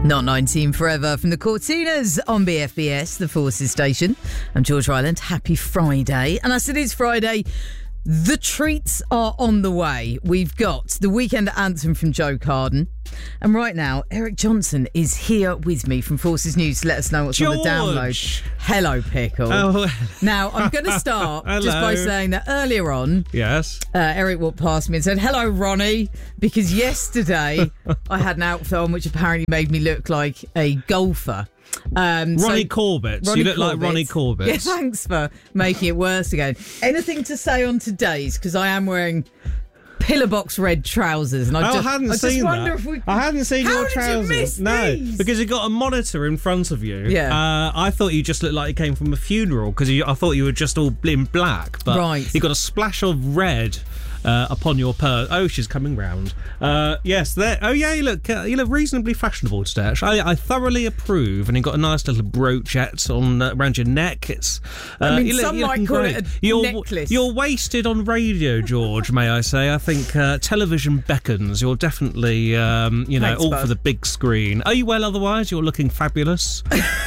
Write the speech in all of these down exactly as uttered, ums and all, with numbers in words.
Not nineteen forever from the Cortinas on B F B S, the Forces station. I'm George Ryland. Happy Friday. And I said it's Friday. The treats are on the way. We've got the weekend anthem from Joe Carden. And right now, Eric Johnson is here with me from Forces News to let us know what's George. on the download. Hello, Pickle. Oh. Now, I'm going to start just by saying that earlier on, yes, uh, Eric walked past me and said, hello, Ronnie, because yesterday I had an outfit on which apparently made me look like a golfer. Um, Ronnie so, Corbett. Ronnie you look Corbett. like Ronnie Corbett. Yeah, thanks for making it worse again. Anything to say on today's? Because I am wearing pillar box red trousers, and I oh, just, I hadn't I seen just wonder that. if we. I hadn't seen How your did trousers. You miss no, these? because you got a monitor in front of you. Yeah. Uh, I thought you just looked like you came from a funeral because I thought you were just all in black, but right. you got a splash of red. Uh, upon your purse. Oh, she's coming round. Uh, yes, there. Oh, yeah. You look. Uh, you look reasonably fashionable today. Actually, I, I thoroughly approve. And you've got a nice little broochette on uh, around your neck. It's. Uh, I mean, you look, some you're might looking call great. it a you're, necklace. You're wasted on radio, George. May I say? I think uh, television beckons. You're definitely, um, you know, Thanks, all bud. for the big screen. Are you well? Otherwise, you're looking fabulous.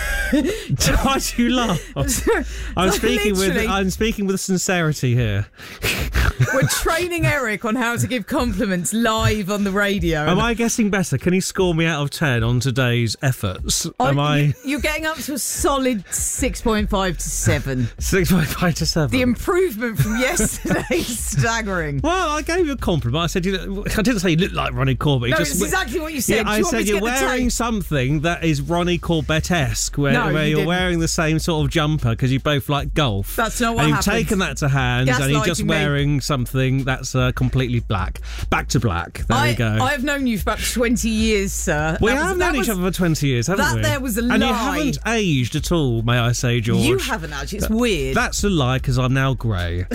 Why do you laugh? I'm Like, speaking with. literally- I'm speaking with sincerity here. We're training Eric on how to give compliments live on the radio. Am I getting better? Can he score me out of ten on today's efforts? Am I, you, you're getting up to a solid six point five to seven. six point five to seven? The improvement from yesterday is staggering. Well, I gave you a compliment. I said you look, I didn't say you look like Ronnie Corbett. You No, just, it's exactly what you said. Yeah, Do you I want me said to you're get the wearing tape? something that is Ronnie Corbett-esque, where, No, where you you're didn't. wearing the same sort of jumper because you both like golf. That's not what and you've happened. taken that to hand, and you're just Gaslighting me. wearing something that's uh, completely black. Back to black. There I, we go. I have known you for about twenty years, sir. we That was- have that known was- each other for twenty years, haven't that we? there was a And you lie. haven't aged at all, may I say, George. You haven't actually. It's weird. That's a lie because I'm now grey.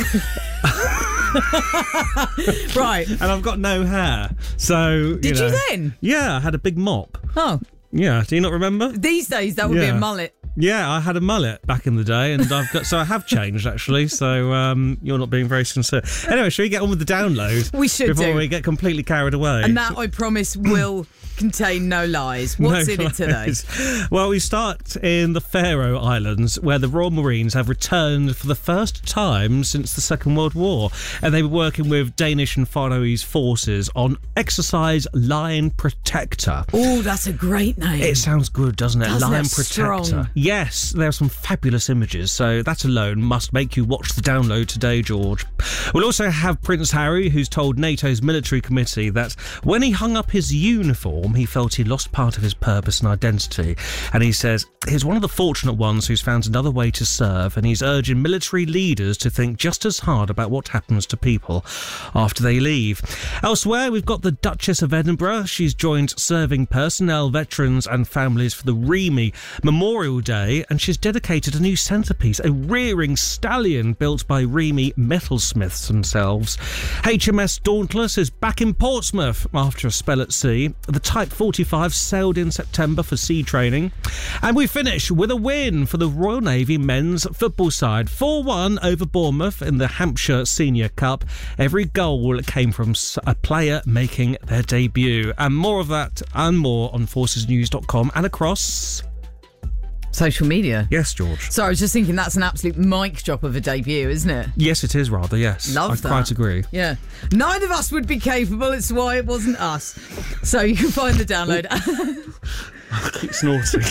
Right. And I've got no hair. So, Did you, you know, then? Yeah, I had a big mop. Oh. Yeah, do you not remember? These days, that would be Yeah. a mullet. Yeah, I had a mullet back in the day, and I've got so I have changed actually. So um, you're not being very sincere. Anyway, shall we get on with the download? We should before do. we get completely carried away. And that, I promise, will contain no lies. What's No in it today? lies. Well, we start in the Faroe Islands, where the Royal Marines have returned for the first time since the Second World War, and they were working with Danish and Faroese forces on Exercise Lion Protector. Oh, that's a great name. It sounds good, doesn't it? Doesn't Lion it? Protector. Strong. Yes, there are some fabulous images, so that alone must make you watch the download today, George. We'll also have Prince Harry, who's told NATO's military committee that when he hung up his uniform, he felt he lost part of his purpose and identity. And he says he's one of the fortunate ones who's found another way to serve, and he's urging military leaders to think just as hard about what happens to people after they leave. Elsewhere, we've got the Duchess of Edinburgh. She's joined serving personnel, veterans and families for the Remy Memorial Day, and she's dedicated a new centrepiece, a rearing stallion built by Remy metalsmiths themselves. H M S Dauntless is back in Portsmouth after a spell at sea. The Type forty-five sailed in September for sea training. And we finish with a win for the Royal Navy men's football side. four one over Bournemouth in the Hampshire Senior Cup. Every goal came from a player making their debut. And more of that and more on forces news dot com and across Social media. Yes, George. Sorry, I was just thinking that's an absolute mic drop of a debut, isn't it? Yes, it is rather, yes. Love I that. quite agree. Yeah. Neither of us would be capable. It's why it wasn't us. So you can find the download. I keep snorting.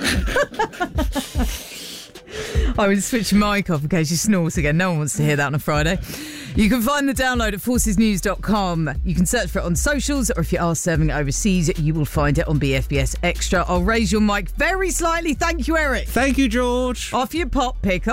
I would switch your mic off in case you snort again. No one wants to hear that on a Friday. You can find the download at forces news dot com. You can search for it on socials, or if you are serving overseas, you will find it on B F B S Extra. I'll raise your mic very slightly. Thank you, Eric. Thank you, George. Off your pop, pick up.